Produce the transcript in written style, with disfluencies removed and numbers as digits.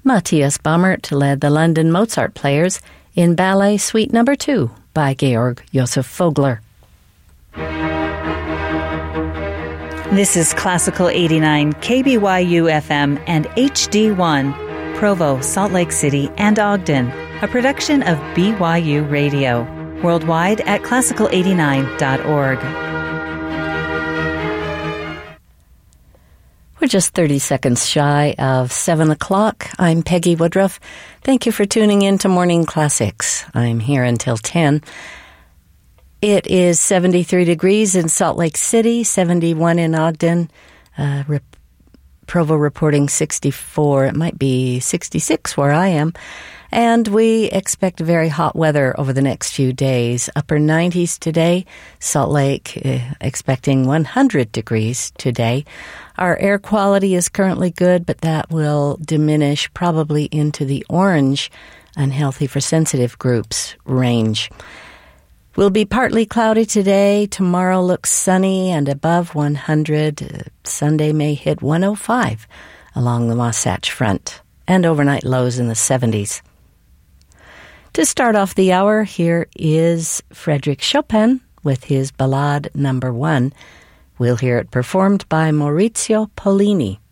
Matthias Baumert led the London Mozart Players in Ballet Suite No. 2 by Georg Josef Vogler. This is Classical 89 KBYU FM and HD1, Provo, Salt Lake City, and Ogden, a production of BYU Radio, worldwide at classical89.org. We're just 30 seconds shy of 7 o'clock. I'm Peggy Woodruff. Thank you for tuning in to Morning Classics. I'm here until 10. It is 73 degrees in Salt Lake City, 71 in Ogden, Provo reporting 64. It might be 66 where I am. And we expect very hot weather over the next few days. Upper 90s today. Salt Lake expecting 100 degrees today. Our air quality is currently good, but that will diminish probably into the orange, unhealthy for sensitive groups range. Will be partly cloudy today. Tomorrow looks sunny and above 100. Sunday may hit 105 along the Wasatch Front, and overnight lows in the 70s. To start off the hour, here is Frédéric Chopin with his Ballade No. 1. We'll hear it performed by Maurizio Pollini.